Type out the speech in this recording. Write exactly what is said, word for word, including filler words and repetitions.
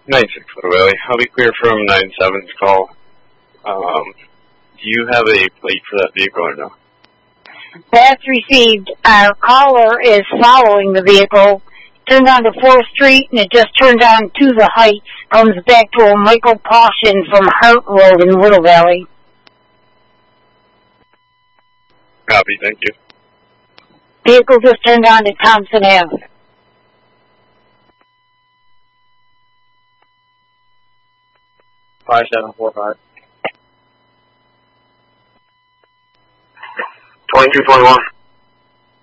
nine six Little Valley. I'll be clear from nine seven's call. Um, do you have a plate for that vehicle or no? That's received. Our caller is following the vehicle. Turned on to fourth Street, and it just turned on to the Heights. Comes back to a Michael Pawson from Hart Road in Little Valley. Copy, thank you. Vehicle just turned on to Thompson Avenue. five seven four five. twenty-two twenty-one.